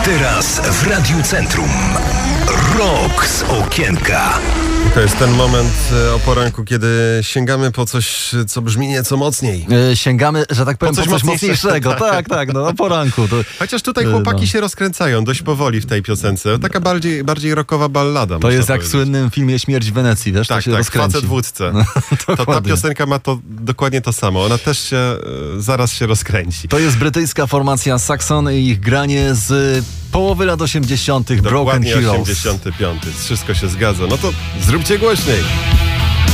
Teraz w Radiu Centrum. Rok z okienka. To jest ten moment o poranku, kiedy sięgamy po coś, co brzmi nieco mocniej. Sięgamy, że tak powiem, po coś mocniejszego. Tak, o poranku. To, chociaż tutaj chłopaki się rozkręcają dość powoli w tej piosence. Taka bardziej rockowa ballada. To jest jak powiedzieć. w słynnym filmie Śmierć w Wenecji, wiesz? Tak, to się tak, rozkręci. Facet w łódce. To ta piosenka ma to dokładnie to samo. Ona też się zaraz się rozkręci. To jest brytyjska formacja Saxon i ich granie z połowy lat 80. Broken Dokładnie Heroes. 85. Wszystko się zgadza. No to zróbcie głośniej.